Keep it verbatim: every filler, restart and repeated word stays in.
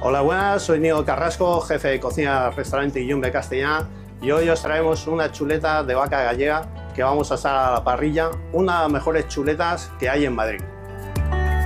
Hola, buenas, soy Diego Carrasco, jefe de cocina del restaurante Yumbe Castellá, y hoy os traemos una chuleta de vaca gallega que vamos a asar a la parrilla, una de las mejores chuletas que hay en Madrid.